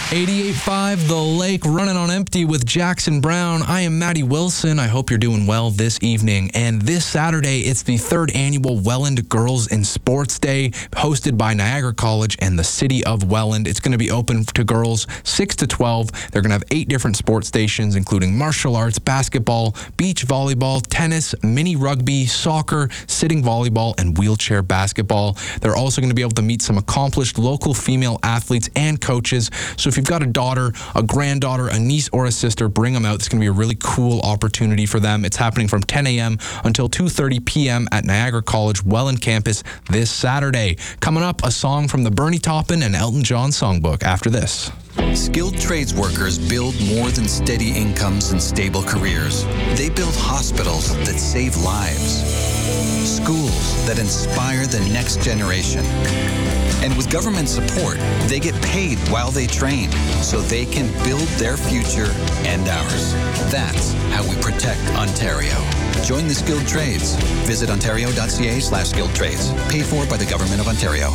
88.5 The Lake, running on empty with Jackson Brown. I am Maddie Wilson. I hope you're doing well this evening. And this Saturday, it's the 3rd annual Welland Girls in Sports Day, hosted by Niagara College and the City of Welland. It's going to be open to girls 6 to 12. They're going to have 8 different sports stations, including martial arts, basketball, beach volleyball, tennis, mini rugby, soccer, sitting volleyball, and wheelchair basketball. They're also going to be able to meet some accomplished local female athletes and coaches. So if you've got a daughter, a granddaughter, a niece, or a sister, bring them out. It's going to be a really cool opportunity for them. It's happening from 10 a.m. until 2:30 p.m. at Niagara College Welland campus this Saturday. Coming up, a song from the Bernie Taupin and Elton John songbook after this. Skilled trades workers build more than steady incomes and stable careers. They build hospitals that save lives, schools that inspire the next generation. And with government support, they get paid while they train so they can build their future and ours. That's how we protect Ontario. Join the skilled trades. Visit ontario.ca/skilled trades. Paid for by the Government of Ontario.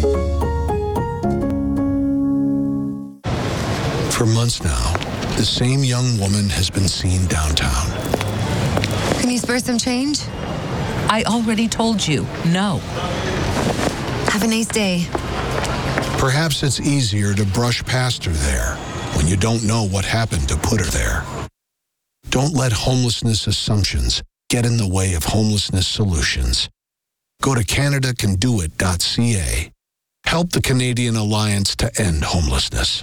For months now, the same young woman has been seen downtown. Can you spare some change? I already told you, no. Have a nice day. Perhaps it's easier to brush past her there when you don't know what happened to put her there. Don't let homelessness assumptions get in the way of homelessness solutions. Go to CanadaCanDoIt.ca. Help the Canadian Alliance to End Homelessness.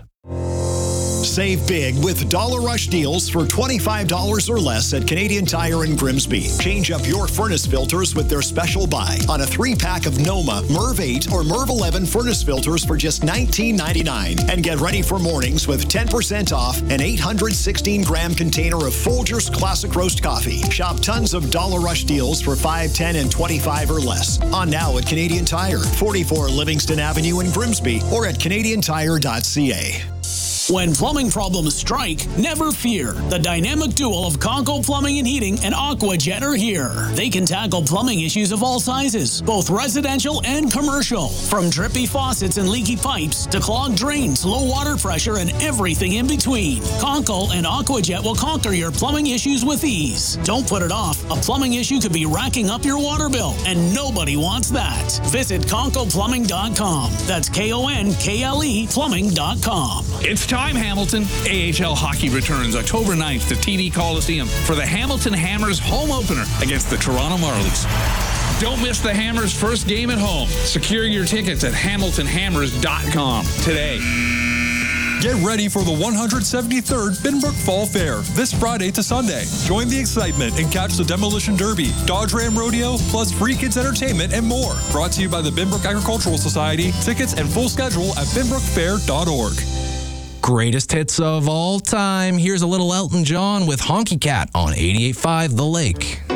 Save big with Dollar Rush deals for $25 or less at Canadian Tire in Grimsby. Change up your furnace filters with their special buy on a 3-pack of Noma, MERV 8 or MERV 11 furnace filters for just $19.99. And get ready for mornings with 10% off an 816-gram container of Folgers Classic Roast Coffee. Shop tons of Dollar Rush deals for $5, $10, and $25 or less. On now at Canadian Tire, 44 Livingston Avenue in Grimsby or at CanadianTire.ca. When plumbing problems strike, never fear. The dynamic duo of Conco Plumbing and Heating and AquaJet are here. They can tackle plumbing issues of all sizes, both residential and commercial. From drippy faucets and leaky pipes to clogged drains, low water pressure, and everything in between. Conco and AquaJet will conquer your plumbing issues with ease. Don't put it off. A plumbing issue could be racking up your water bill, and nobody wants that. Visit ConcoPlumbing.com. That's KONKLE Plumbing.com. It's time, Hamilton. AHL hockey returns October 9th to TD Coliseum for the Hamilton Hammers home opener against the Toronto Marlies. Don't miss the Hammers' first game at home. Secure your tickets at hamiltonhammers.com today. Get ready for the 173rd Binbrook Fall Fair this Friday to Sunday. Join the excitement and catch the Demolition Derby, Dodge Ram Rodeo, plus free kids entertainment and more. Brought to you by the Binbrook Agricultural Society. Tickets and full schedule at binbrookfair.org. Greatest hits of all time. Here's a little Elton John with Honky Cat on 88.5 The Lake.